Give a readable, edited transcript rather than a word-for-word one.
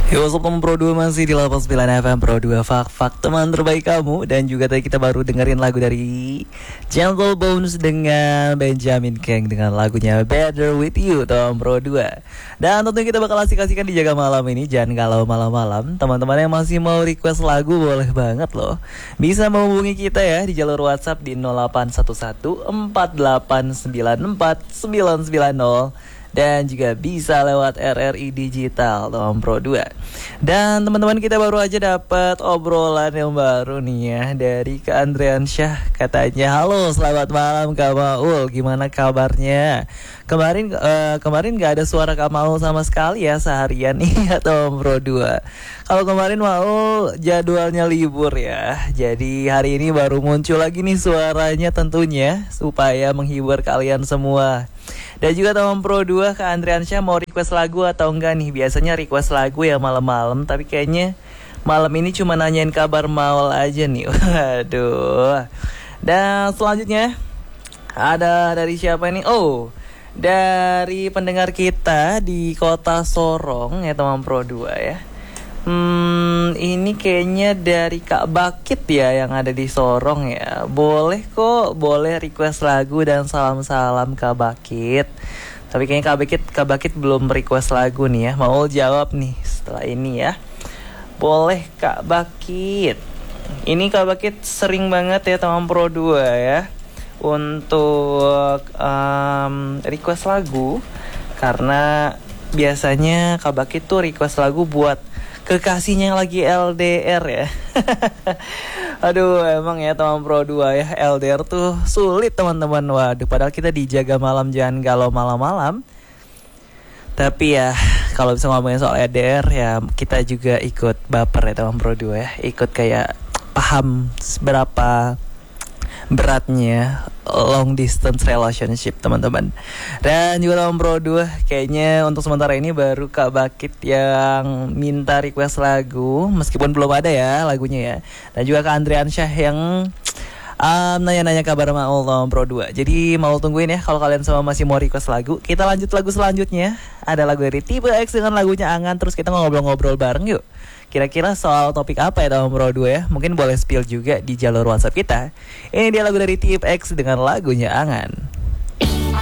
Yo, Sob teman Pro 2 masih di 89 FM Pro 2 Fak teman terbaik kamu. Dan juga tadi kita baru dengerin lagu dari Gentle Bones dengan Benjamin Keng dengan lagunya Better With You, teman Pro 2. Dan tentunya kita bakal asik-asikan di Jaga Malam ini. Jangan galau malam-malam. Teman-teman yang masih mau request lagu boleh banget loh. Bisa menghubungi kita ya di jalur WhatsApp di 0811 4894 990. Dan juga bisa lewat RRI Digital teman Pro 2. Dan teman-teman kita baru aja dapat obrolan yang baru nih ya dari Kak Andrian Syah. Katanya, halo selamat malam Kak Maul, gimana kabarnya? Kemarin gak ada suara Kak Maul sama sekali ya seharian nih atau Pro 2. Kalau kemarin Maul jadwalnya libur ya. Jadi hari ini baru muncul lagi nih suaranya tentunya supaya menghibur kalian semua. Dan juga teman Pro 2, Kak Andrian Syah mau request lagu atau enggak nih? Biasanya request lagu ya malam-malam, tapi kayaknya malam ini cuma nanyain kabar Maul aja nih. Waduh. Dan selanjutnya ada dari siapa nih? Oh, dari pendengar kita di Kota Sorong ya teman Pro 2 ya. Ini kayaknya dari Kak Bakit ya yang ada di Sorong ya. Boleh kok, boleh request lagu dan salam-salam Kak Bakit. Tapi kayaknya Kak Bakit belum request lagu nih ya. Mau jawab nih setelah ini ya. Boleh Kak Bakit. Ini Kak Bakit sering banget ya teman Pro 2 ya untuk request lagu. Karena biasanya Kak Bakit tuh request lagu buat kekasihnya yang lagi LDR ya. Aduh, emang ya teman Pro 2 ya, LDR tuh sulit teman-teman. Waduh, padahal kita dijaga malam jangan galau malam-malam. Tapi ya kalau bisa ngomongin soal LDR ya, kita juga ikut baper ya teman Pro 2 ya. Ikut kayak paham seberapa beratnya long distance relationship teman-teman. Dan juga teman Pro 2, kayaknya untuk sementara ini baru Kak Bakit yang minta request lagu, meskipun belum ada ya lagunya ya. Dan juga Kak Andrian Syah yang nanya-nanya kabar Maul teman Pro 2. Jadi mau tungguin ya kalau kalian semua masih mau request lagu. Kita lanjut lagu selanjutnya. Ada lagu dari Tipe X dengan lagunya Angan. Terus kita ngobrol-ngobrol bareng yuk. Kira-kira soal topik apa ya teman Pro 2 ya? Mungkin boleh spill juga di jalur WhatsApp kita. Ini dia lagu dari Tip X dengan lagunya Angan.